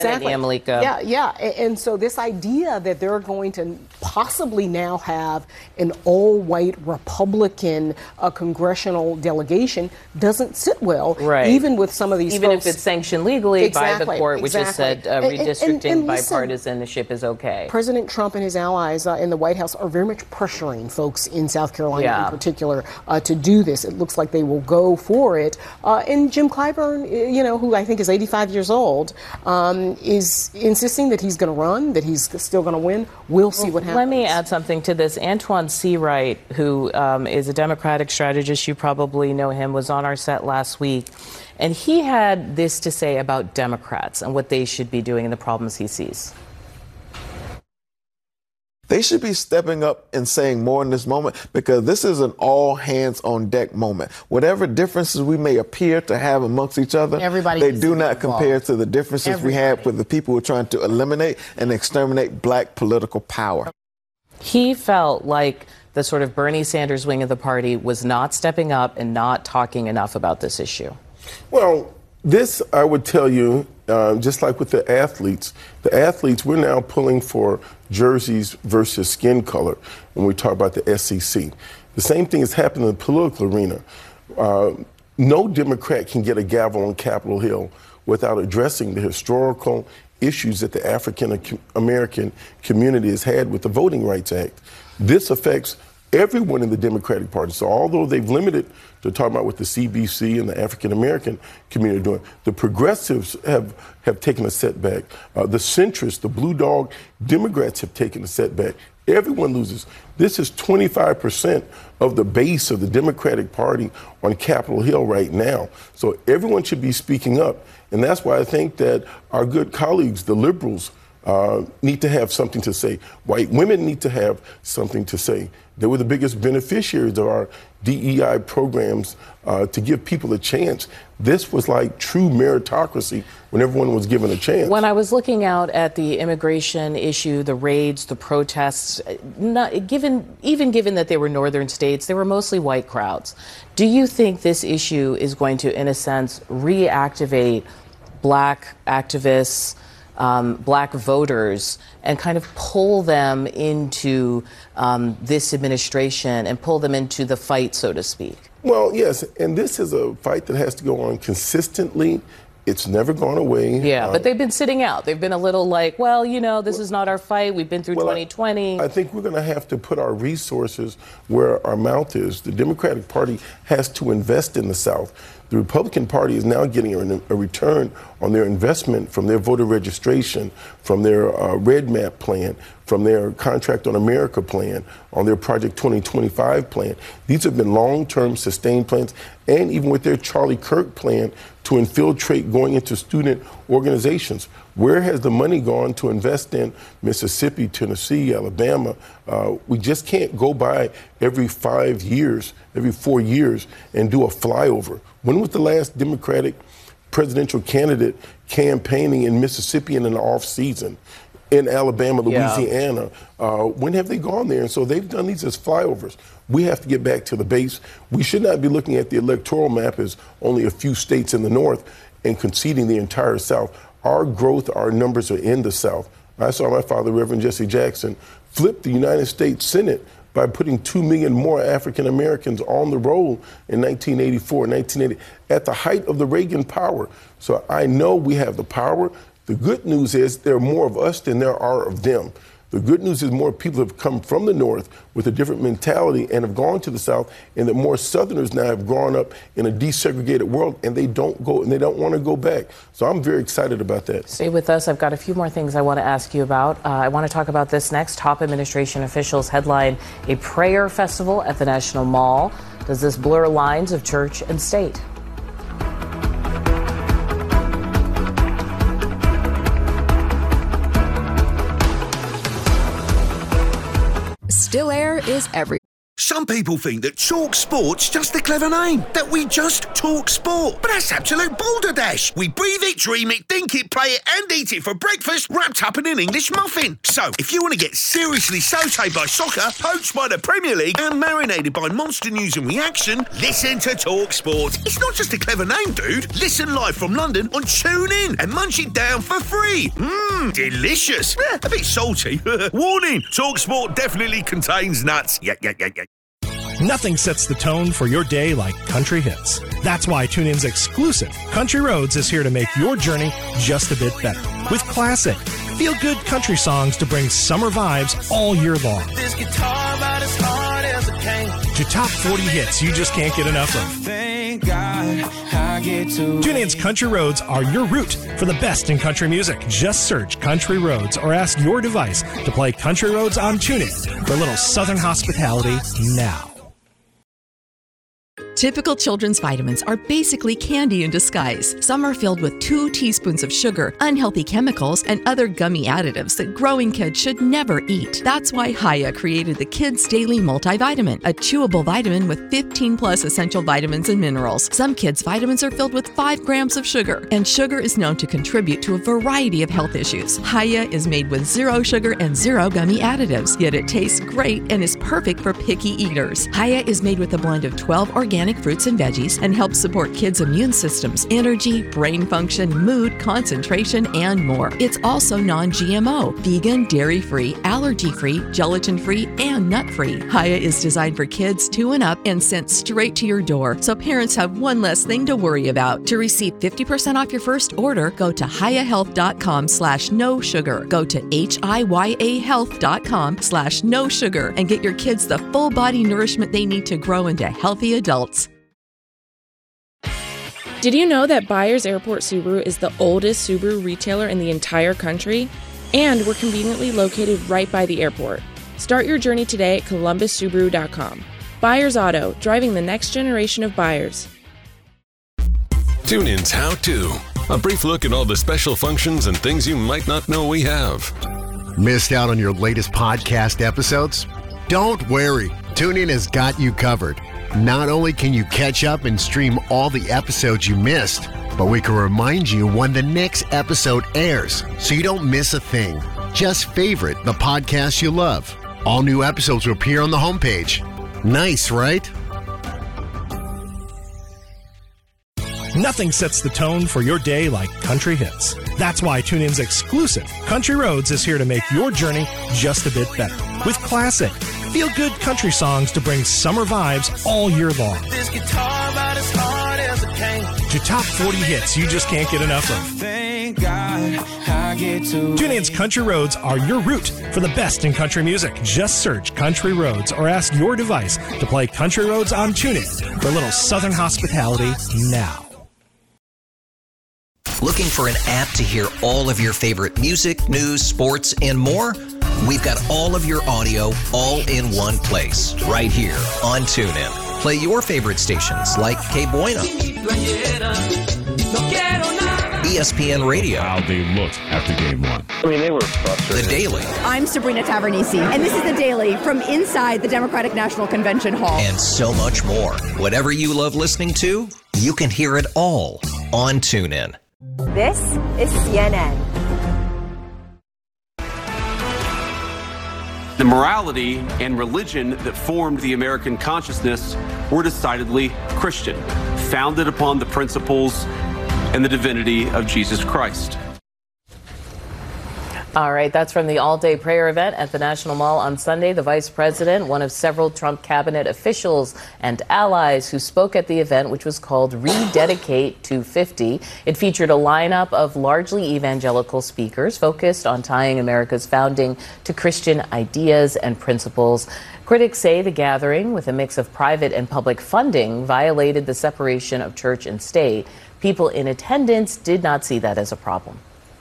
Exactly. Malika. Yeah. And so this idea that they're going to possibly now have an all-white Republican congressional delegation doesn't sit well, even with some of these even folks. If it's sanctioned legally by the court, which has said redistricting and listen, bipartisanship is okay. President Trump and his allies in the White House are very much pressuring folks in South Carolina in particular to do this. It looks like they will go for it. And Jim Clyburn, who I think is 85 years old, is insisting that he's going to run, that he's still going to win. We'll see what happens. Let me add something to this. Antoine Seawright, who is a Democratic strategist, you probably know him, was on our set last week. And he had this to say about Democrats and what they should be doing and the problems he sees. They should be stepping up and saying more in this moment, because this is an all hands on deck moment. Whatever differences we may appear to have amongst each other, they do not compare to the differences we have with the people who are trying to eliminate and exterminate black political power. He felt like the sort of Bernie Sanders wing of the party was not stepping up and not talking enough about this issue. Well, this, I would tell you, just like with the athletes, we're now pulling for jerseys versus skin color when we talk about the SEC. The same thing has happened in the political arena. No Democrat can get a gavel on Capitol Hill without addressing the historical issues that the African American community has had with the Voting Rights Act. This affects everyone in the Democratic Party. So although they've limited to talking about what the CBC and the African American community are doing, the progressives have taken a setback. The centrists, the blue dog Democrats have taken a setback. Everyone loses. This is 25% of the base of the Democratic Party on Capitol Hill right now. So everyone should be speaking up. And that's why I think that our good colleagues, the liberals, need to have something to say. White women need to have something to say. They were the biggest beneficiaries of our DEI programs to give people a chance. This was like true meritocracy when everyone was given a chance. When I was looking out at the immigration issue, the raids, the protests, given that they were northern states, they were mostly white crowds. Do you think this issue is going to, in a sense, reactivate black activists, black voters, and kind of pull them into this administration and pull them into the fight, so to speak? Well, yes, and this is a fight that has to go on consistently. It's never gone away. Yeah, but they've been sitting out. They've been a little like, well, this is not our fight. We've been through 2020. I think we're going to have to put our resources where our mouth is. The Democratic Party has to invest in the South. The Republican Party is now getting a return on their investment from their voter registration, from their Red Map plan, from their Contract on America plan, on their Project 2025 plan. These have been long-term sustained plans, and even with their Charlie Kirk plan to infiltrate going into student organizations. Where has the money gone to invest in Mississippi, Tennessee, Alabama? We just can't go by every 5 years, every 4 years, and do a flyover. When was the last Democratic presidential candidate campaigning in Mississippi in an off season? In Alabama, Louisiana, when have they gone there? And so they've done these as flyovers. We have to get back to the base. We should not be looking at the electoral map as only a few states in the North and conceding the entire South. Our growth, our numbers are in the South. I saw my father, Reverend Jesse Jackson, flip the United States Senate by putting 2 million more African Americans on the roll in 1984, 1980, at the height of the Reagan power. So I know we have the power. The good news is there are more of us than there are of them. The good news is more people have come from the North with a different mentality and have gone to the South, and that more Southerners now have grown up in a desegregated world, and they don't want to go back. So I'm very excited about that. Stay with us. I've got a few more things I want to ask you about. I want to talk about this next. Top administration officials headline a prayer festival at the National Mall. Does this blur lines of church and state? Still Air is everywhere. Some people think that Talk Sport's just a clever name, that we just talk sport. But that's absolute balderdash. We breathe it, dream it, think it, play it, and eat it for breakfast, wrapped up in an English muffin. So, if you want to get seriously sautéed by soccer, poached by the Premier League, and marinated by monster news and reaction, listen to Talk Sport. It's not just a clever name, dude. Listen live from London on TuneIn and munch it down for free. Delicious. A bit salty. Warning, Talk Sport definitely contains nuts. Yeah. Nothing sets the tone for your day like country hits. That's why TuneIn's exclusive Country Roads is here to make your journey just a bit better. With classic, feel-good country songs to bring summer vibes all year long. This guitar about as hard as it can. To top 40 hits you just can't get enough of. Thank God I get to. TuneIn's Country Roads are your route for the best in country music. Just search Country Roads or ask your device to play Country Roads on TuneIn for a little Southern hospitality now. Typical children's vitamins are basically candy in disguise. Some are filled with 2 teaspoons of sugar, unhealthy chemicals, and other gummy additives that growing kids should never eat. That's why Hiya created the Kids Daily Multivitamin, a chewable vitamin with 15 plus essential vitamins and minerals. Some kids' vitamins are filled with 5 grams of sugar, and sugar is known to contribute to a variety of health issues. Hiya is made with 0 sugar and 0 gummy additives, yet it tastes great and is perfect for picky eaters. Hiya is made with a blend of 12 organic fruits and veggies and helps support kids' immune systems, energy, brain function, mood, concentration, and more. It's also non-GMO, vegan, dairy-free, allergy-free, gelatin-free, and nut-free. Hiya is designed for kids 2 and up and sent straight to your door, so parents have one less thing to worry about. To receive 50% off your first order, go to hiyahealth.com/no sugar. Go to hiyahealth.com/no sugar and get your kids the full body nourishment they need to grow into healthy adults. Did you know that Byers Airport Subaru is the oldest Subaru retailer in the entire country? And we're conveniently located right by the airport. Start your journey today at columbussubaru.com. Byers Auto, driving the next generation of buyers. TuneIn's How To. A brief look at all the special functions and things you might not know we have. Missed out on your latest podcast episodes? Don't worry. TuneIn has got you covered. Not only can you catch up and stream all the episodes you missed, but we can remind you when the next episode airs so you don't miss a thing. Just favorite the podcast you love. All new episodes will appear on the homepage. Nice, right? Nothing sets the tone for your day like country hits. That's why TuneIn's exclusive Country Roads is here to make your journey just a bit better. With classic, feel-good country songs to bring summer vibes all year long. This guitar about as hard as it can. To top 40 hits you just can't get enough of. Thank God I get to. TuneIn's Country Roads are your route for the best in country music. Just search Country Roads or ask your device to play Country Roads on TuneIn for a little Southern hospitality now. Looking for an app to hear all of your favorite music, news, sports, and more? We've got all of your audio all in one place, right here on TuneIn. Play your favorite stations like Que Bueno, ESPN Radio. How they looked after game 1. I mean, they were frustrated. The Daily. I'm Sabrina Tavernisi, and this is The Daily from inside the Democratic National Convention Hall. And so much more. Whatever you love listening to, you can hear it all on TuneIn. This is CNN. The morality and religion that formed the American consciousness were decidedly Christian, founded upon the principles and the divinity of Jesus Christ. All right, that's from the all-day prayer event at the National Mall on Sunday. The vice president, one of several Trump cabinet officials and allies who spoke at the event, which was called Rededicate 250. It featured a lineup of largely evangelical speakers focused on tying America's founding to Christian ideas and principles. Critics say the gathering, with a mix of private and public funding, violated the separation of church and state. People in attendance did not see that as a problem.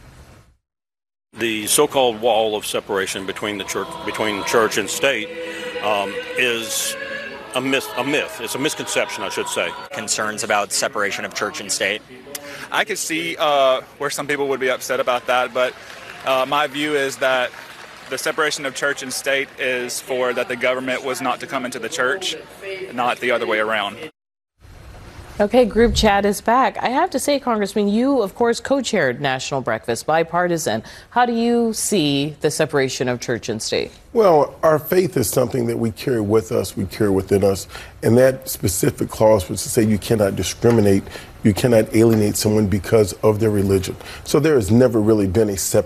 The so-called wall of separation between church and state is a myth. It's a misconception, I should say. Concerns about separation of church and state. I could see where some people would be upset about that, but my view is that The separation of church and state is for that the government was not to come into the church, not the other way around. Okay, group chat is back. I have to say, Congressman, you, of course, co-chaired National Breakfast, bipartisan. How do you see the separation of church and state? Well, our faith is something that we carry with us, we carry within us. And that specific clause was to say you cannot discriminate, you cannot alienate someone because of their religion. So there has never really been a separation.